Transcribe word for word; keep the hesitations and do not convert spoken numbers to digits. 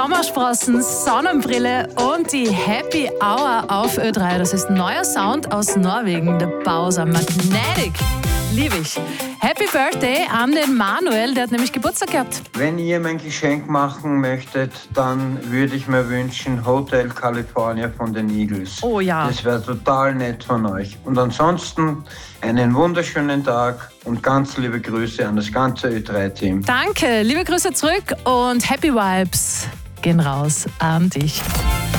Sommersprossen, Sonnenbrille und die Happy Hour auf Ö drei. Das ist ein neuer Sound aus Norwegen, der Bowser Magnetic. Liebe ich. Happy Birthday an den Manuel, der hat nämlich Geburtstag gehabt. Wenn ihr mein Geschenk machen möchtet, dann würde ich mir wünschen Hotel California von den Eagles. Oh ja. Das wäre total nett von euch. Und ansonsten einen wunderschönen Tag und ganz liebe Grüße an das ganze Ö drei Team. Danke, liebe Grüße zurück und Happy Vibes gehen raus an dich.